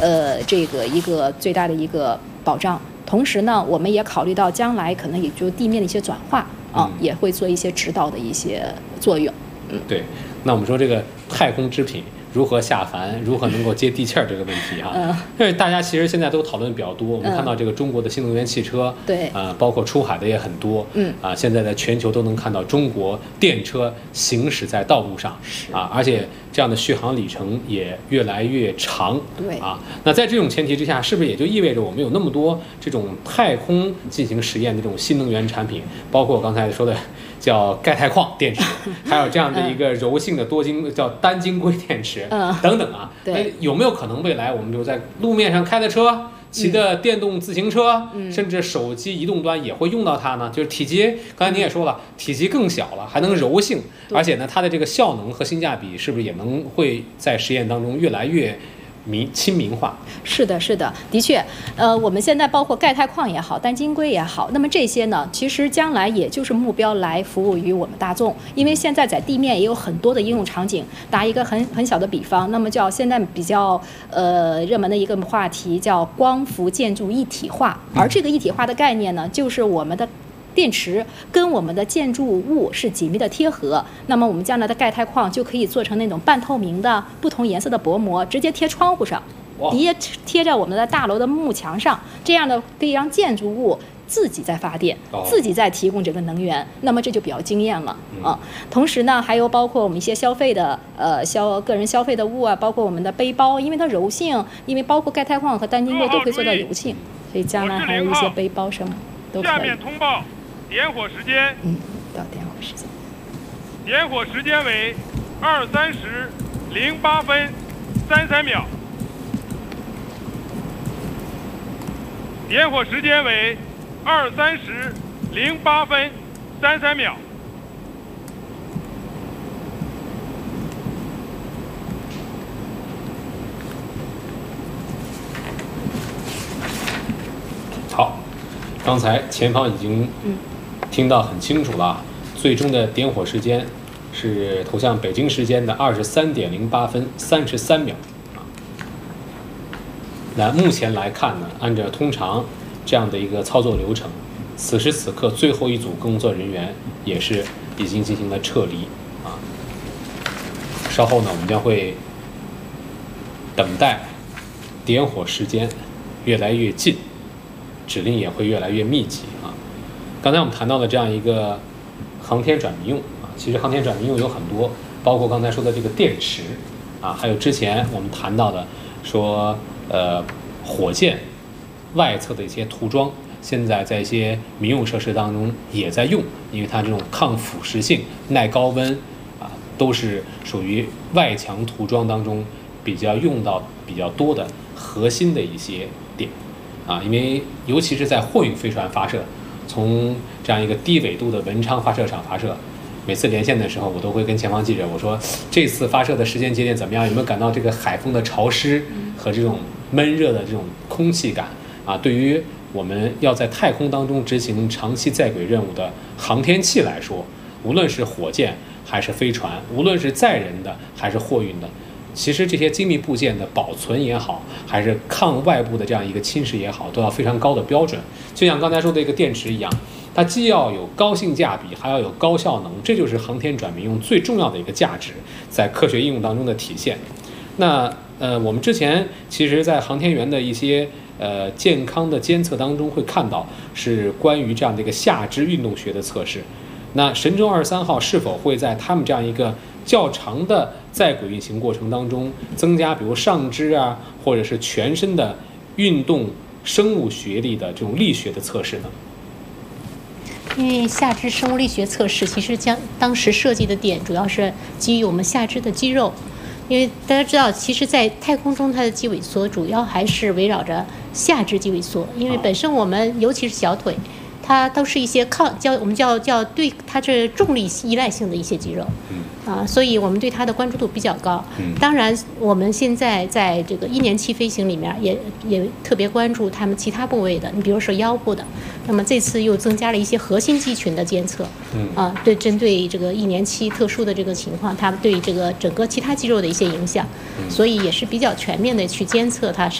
这个一个最大的一个保障。同时呢，我们也考虑到将来可能也就地面的一些转化也会做一些指导的一些作用。 对。那我们说这个太空织品如何下凡，如何能够接地气儿这个问题因为大家其实现在都讨论比较多。我们看到这个中国的新能源汽车， 对， 包括出海的也很多，现在在全球都能看到中国电车行驶在道路上，而且这样的续航里程也越来越长， 对那在这种前提之下，是不是也就意味着我们有那么多这种太空进行实验的这种新能源产品，包括我刚才说的叫钙钛矿电池，还有这样的一个柔性的叫单晶硅电池。等等对， 有没有可能未来我们就在路面上开的车、骑的电动自行车，甚至手机移动端也会用到它呢？就是体积，刚才您也说了，体积更小了，还能柔性，而且呢，它的这个效能和性价比是不是也会在实验当中越来越亲民化？ 是的，的确，我们现在包括钙钛矿也好，单晶硅也好，那么这些呢，其实将来也就是目标来服务于我们大众，因为现在在地面也有很多的应用场景。打一个很小的比方，那么叫现在比较热门的一个话题叫光伏建筑一体化，而这个一体化的概念呢，就是我们的电池跟我们的建筑物是紧密的贴合，那么我们将来的钙钛矿就可以做成那种半透明的不同颜色的薄膜，直接贴窗户上，也贴在我们的大楼的幕墙上，这样的可以让建筑物自己在发电，自己在提供这个能源，那么这就比较惊艳了同时呢，还有包括我们一些消费的个人消费的物包括我们的背包，因为它柔性，因为包括钙钛矿和单晶硅都可以做到柔性，所以将来还有一些背包什么都可以。 下面通报点火时间。 到点火时间。 点火时间为23时08分33秒。点火时间为23时08分33秒。 好，刚才前方已经听到很清楚了，最终的点火时间是投向北京时间的23点08分33秒那目前来看呢，按照通常这样的一个操作流程，此时此刻最后一组工作人员也是已经进行了撤离稍后呢，我们将会等待点火时间越来越近，指令也会越来越密集刚才我们谈到了这样一个航天转民用其实航天转民用有很多，包括刚才说的这个电池还有之前我们谈到的说火箭外侧的一些涂装，现在在一些民用设施当中也在用，因为它这种抗腐蚀性、耐高温都是属于外墙涂装当中用到比较多的核心的一些点因为尤其是在货运飞船发射，从这样一个低纬度的文昌发射场发射，每次连线的时候，我都会跟前方记者我说，这次发射的时间节点怎么样？有没有感到这个海风的潮湿和这种闷热的这种空气感对于我们要在太空当中执行长期在轨任务的航天器来说，无论是火箭还是飞船，无论是载人的还是货运的，其实这些精密部件的保存也好，还是抗外部的这样一个侵蚀也好，都要非常高的标准。就像刚才说的一个电池一样，它既要有高性价比，还要有高效能，这就是航天转民用最重要的一个价值，在科学应用当中的体现。那我们之前其实在航天员的一些健康的监测当中会看到，是关于这样的一个下肢运动学的测试。那神舟23号是否会在他们这样一个较长的在轨运行过程当中增加比如上肢或者是全身的运动生物学力的这种力学的测试呢？ 因为下肢生物力学测试其实当时设计的点主要是基于我们下肢的肌肉，因为大家知道，其实在太空中它的肌萎缩主要还是围绕着下肢肌萎缩，因为本身我们尤其是小腿，它都是一些我们叫对它这重力依赖性的一些肌肉，所以我们对它的关注度比较高。当然，我们现在在这个1年期飞行里面也特别关注他们其他部位的，你比如说腰部的，那么这次又增加了一些核心肌群的监测，对针对这个1年期特殊的这个情况，它对这个整个其他肌肉的一些影响，所以也是比较全面的去监测它